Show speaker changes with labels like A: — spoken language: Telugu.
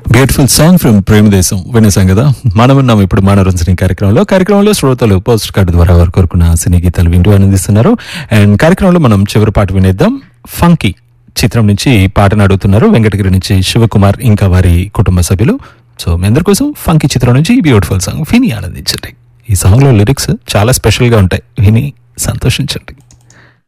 A: బ్యూటిఫుల్ సాంగ్ ఫ్రమ్ ప్రేమదేశం వినేసాం కదా. మనం ఉన్నాం ఇప్పుడు మనోరంజన కార్యక్రమంలో శ్రోతలు పోస్ట్ కార్డు ద్వారా వారు కోరుకున్న సినీ గీతాలు వింటూ ఆనందిస్తున్నారు. అండ్ కార్యక్రమంలో మనం చివరి పాట వినేద్దాం. ఫంకీ చిత్రం నుంచి పాటను అడుగుతున్నారు వెంకటగిరి నుంచి శివకుమార్ ఇంకా వారి కుటుంబ సభ్యులు. సో మీ అందరి కోసం ఫంకీ చిత్రం నుంచి బ్యూటిఫుల్ సాంగ్ విని ఆనందించండి. ఈ సాంగ్ లో లిరిక్స్ చాలా స్పెషల్ గా ఉంటాయి, విని సంతోషించండి.